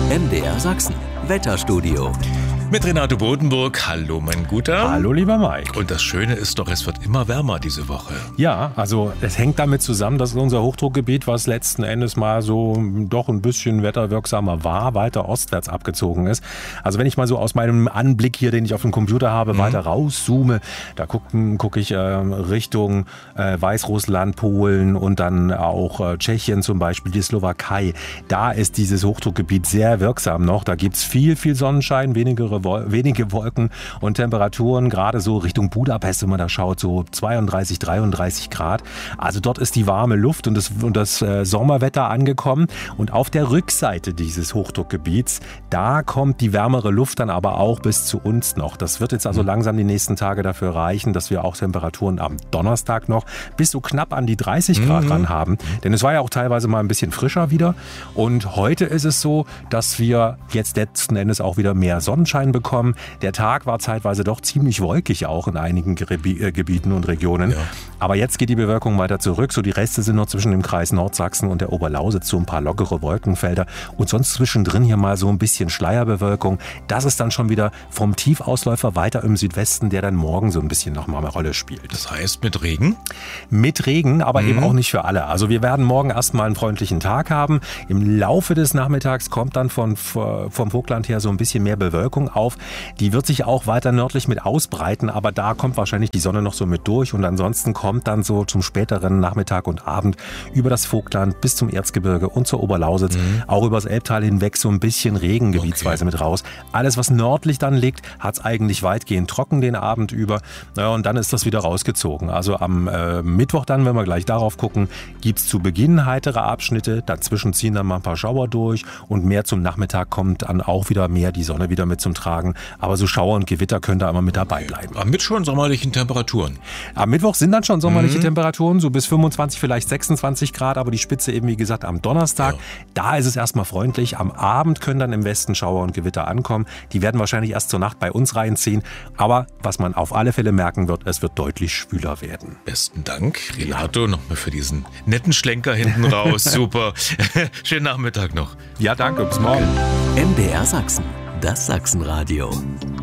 MDR Sachsen, Wetterstudio. Mit Renato Bodenburg. Hallo, mein Guter. Hallo, lieber Mike. Und das Schöne ist doch, es wird immer wärmer diese Woche. Ja, also es hängt damit zusammen, dass unser Hochdruckgebiet, was letzten Endes mal so doch ein bisschen wetterwirksamer war, weiter ostwärts abgezogen ist. Also wenn ich mal so aus meinem Anblick hier, den ich auf dem Computer habe, weiter rauszoome, da gucke ich Richtung Weißrussland, Polen und dann auch Tschechien zum Beispiel, die Slowakei. Da ist dieses Hochdruckgebiet sehr wirksam noch. Da gibt's viel Sonnenschein, wenige Wolken und Temperaturen, gerade so Richtung Budapest, wenn man da schaut, so 32, 33 Grad. Also dort ist die warme Luft und das Sommerwetter angekommen. Und auf der Rückseite dieses Hochdruckgebiets, da kommt die wärmere Luft dann aber auch bis zu uns noch. Das wird jetzt also langsam die nächsten Tage dafür reichen, dass wir auch Temperaturen am Donnerstag noch bis so knapp an die 30 Grad ran haben. Denn es war ja auch teilweise mal ein bisschen frischer wieder. Und heute ist es so, dass wir jetzt letzten Endes auch wieder mehr Sonnenschein bekommen. Der Tag war zeitweise doch ziemlich wolkig auch in einigen Gebieten und Regionen. Ja. Aber jetzt geht die Bewölkung weiter zurück. So die Reste sind noch zwischen dem Kreis Nordsachsen und der Oberlausitz so ein paar lockere Wolkenfelder. Und sonst zwischendrin hier mal so ein bisschen Schleierbewölkung. Das ist dann schon wieder vom Tiefausläufer weiter im Südwesten, der dann morgen so ein bisschen nochmal eine Rolle spielt. Das heißt mit Regen? Mit Regen, aber eben auch nicht für alle. Also wir werden morgen erstmal einen freundlichen Tag haben. Im Laufe des Nachmittags kommt dann vom Vogtland her so ein bisschen mehr Bewölkung auf. Die wird sich auch weiter nördlich mit ausbreiten, aber da kommt wahrscheinlich die Sonne noch so mit durch und ansonsten kommt dann so zum späteren Nachmittag und Abend über das Vogtland bis zum Erzgebirge und zur Oberlausitz, auch übers Elbtal hinweg so ein bisschen Regen gebietsweise mit raus. Alles, was nördlich dann liegt, hat es eigentlich weitgehend trocken den Abend über. Naja, und dann ist das wieder rausgezogen. Also am Mittwoch dann, wenn wir gleich darauf gucken, gibt es zu Beginn heitere Abschnitte, dazwischen ziehen dann mal ein paar Schauer durch und mehr zum Nachmittag kommt dann auch wieder mehr die Sonne wieder mit zum Tragen. Aber so Schauer und Gewitter können da immer mit dabei bleiben. Mit schon sommerlichen Temperaturen. Am Mittwoch sind dann schon sommerliche Temperaturen, so bis 25, vielleicht 26 Grad, aber die Spitze eben wie gesagt am Donnerstag. Ja. Da ist es erstmal freundlich. Am Abend können dann im Westen Schauer und Gewitter ankommen. Die werden wahrscheinlich erst zur Nacht bei uns reinziehen. Aber was man auf alle Fälle merken wird, es wird deutlich schwüler werden. Besten Dank, Renato, nochmal für diesen netten Schlenker hinten raus. Super. Schönen Nachmittag noch. Ja, danke. Bis morgen. MDR Sachsen, das Sachsenradio.